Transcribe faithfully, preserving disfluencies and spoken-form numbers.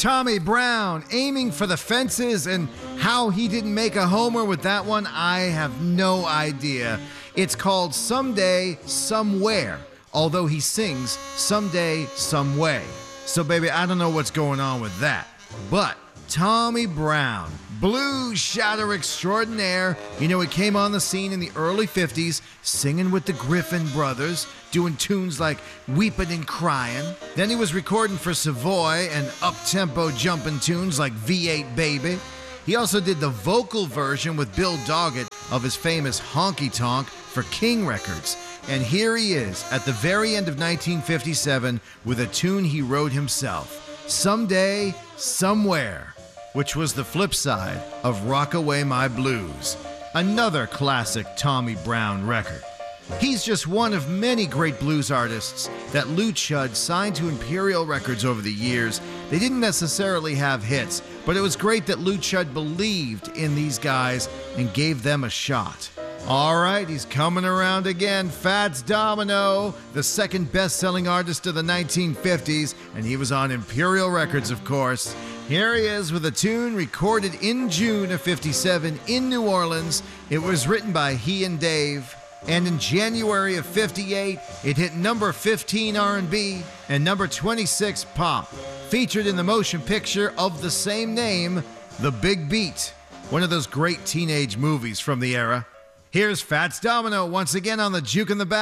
Tommy Brown aiming for the fences, and how he didn't make a homer with that one, I have no idea. It's called Someday, Somewhere, although he sings Someday, Some Way. So baby, I don't know what's going on with that. But Tommy Brown, blues shouter extraordinaire. You know, he came on the scene in the early fifties, singing with the Griffin Brothers, doing tunes like Weepin' and Cryin'. Then he was recording for Savoy and up-tempo jumping tunes like V eight Baby. He also did the vocal version with Bill Doggett of his famous Honky Tonk for King Records. And here he is at the very end of nineteen fifty-seven with a tune he wrote himself, Someday, Somewhere, which was the flip side of Rockaway My Blues, another classic Tommy Brown record. He's just one of many great blues artists that Lou Chudd signed to Imperial Records over the years. They didn't necessarily have hits, but it was great that Lou Chudd believed in these guys and gave them a shot. All right, he's coming around again. Fats Domino, the second best-selling artist of the nineteen fifties, and he was on Imperial Records, of course. Here he is with a tune recorded in June of fifty-seven in New Orleans. It was written by he and Dave. And in January of fifty-eight, it hit number fifteen R and B and number twenty-six pop. Featured in the motion picture of the same name, The Big Beat, one of those great teenage movies from the era. Here's Fats Domino once again on the Juke in the Back.